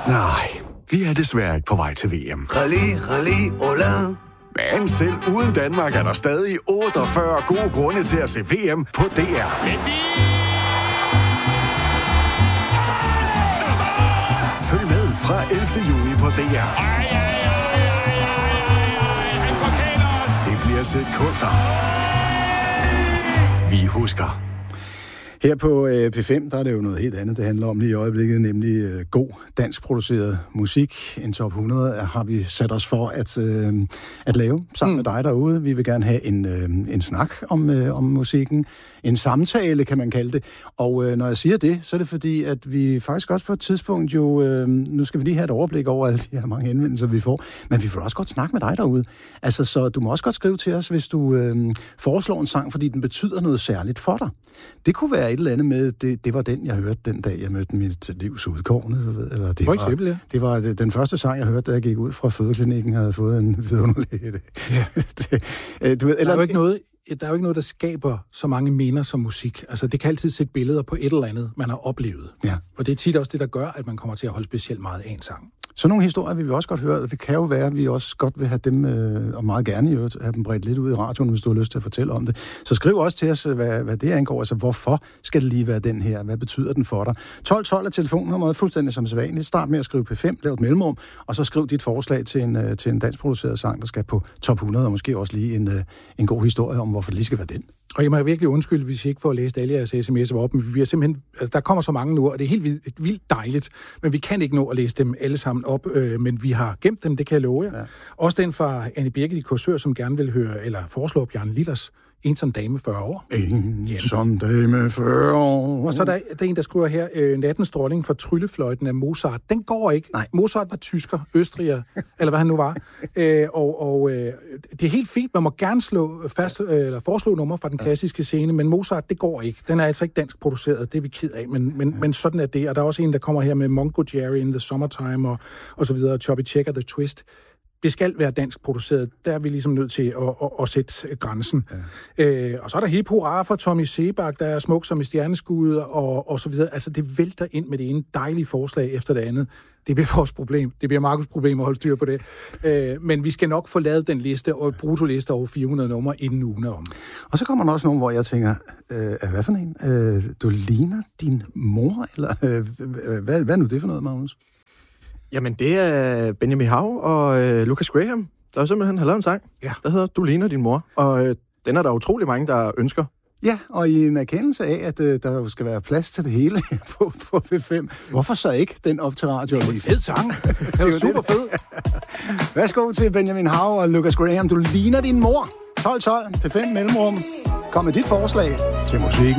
Nej, vi er desværre ikke på vej til VM. Rally, Ola. Men selv uden Danmark er der stadig 48 gode grunde til at se VM på DR. Messi! Følg med fra 11. juni på DR. Han forkæler os! Det bliver sekunder. Vi husker. Her på P5, der er det jo noget helt andet, det handler om lige i øjeblikket, nemlig god danskproduceret musik. En top 100 har vi sat os for at lave sammen med dig derude. Vi vil gerne have en snak om musikken. En samtale, kan man kalde det. Og når jeg siger det, så er det fordi, at vi faktisk også på et tidspunkt jo... nu skal vi lige have et overblik over alle de her mange henvendelser, vi får. Men vi får også godt snakke med dig derude. Altså, så du må også godt skrive til os, hvis du foreslår en sang, fordi den betyder noget særligt for dig. Det kunne være et eller andet med, det var den, jeg hørte den dag, jeg mødte mit livs udkårne. Eller det var den første sang, jeg hørte, da jeg gik ud fra fødeklinikken, havde fået en vidunderlig... Ja. Der er jo ikke noget, der skaber så mange minder som musik. Altså, det kan altid sætte billeder på et eller andet, man har oplevet. Ja. Og det er tit også det, der gør, at man kommer til at holde specielt meget af en sang. Så nogle historier vil vi også godt høre, og det kan jo være, at vi også godt vil have dem, og meget gerne have dem bredt lidt ud i radioen, hvis du har lyst til at fortælle om det. Så skriv også til os, hvad det angår. Altså, hvorfor skal det lige være den her? Hvad betyder den for dig? 1212 er telefonnummeret, fuldstændig som sædvanligt. Start med at skrive P5, lav et mellemrum, og så skriv dit forslag til en danskproduceret sang, der skal på top 100, og måske også lige en god historie om, hvorfor det lige skal være den. Og jeg må virkelig undskylde, hvis I ikke får læst alle jeres sms'er op, men vi er simpelthen, der kommer så mange nu, og det er helt vildt dejligt, men vi kan ikke nå at læse dem alle sammen op, men vi har gemt dem, det kan jeg love jer. Ja. Også den fra Annie Birgit i Korsør, som gerne vil høre, eller foreslår Bjarne Lillers, Ensom dame 40 år. Ensom dame 40 år. Og så er der en, der skriver her, Nattens dronning for Tryllefløjten af Mozart. Den går ikke. Nej. Mozart var tysker, østriger, eller hvad han nu var. Det er helt fint. Man må gerne foreslå nummer fra den klassiske scene, men Mozart, det går ikke. Den er altså ikke dansk produceret. Det er vi ked af, men sådan er det. Og der er også en, der kommer her med Mungo Jerry in the Summertime og så videre. Choppy Checker, The Twist. Det skal være dansk produceret. Der er vi ligesom nødt til at sætte grænsen. Ja. Og så er der Hip Hurra fra Tommy Sebak, der er smuk som et stjerneskud og så videre. Altså, det vælter ind med det ene dejlige forslag efter det andet. Det bliver vores problem. Det bliver Markus' problem at holde styr på det. Men vi skal nok få lavet den liste, og brutoliste over 400 numre inden ugen er om. Og så kommer der også nogle, hvor jeg tænker, hvad for en? Du ligner din mor? Eller hvad er nu det for noget, Magnus? Jamen, det er Benjamin Hav og Lucas Graham, der jo simpelthen har lavet en sang, der hedder Du ligner din mor. Og den er der utrolig mange, der ønsker. Ja, og i en erkendelse af, at der jo skal være plads til det hele på P5. Hvorfor så ikke den op til radio? Det er en fed sang. Det er jo super fed. Værsgo til Benjamin Hav og Lucas Graham. Du ligner din mor. 1212, P5 mellemrum. Kom med dit forslag til musikken.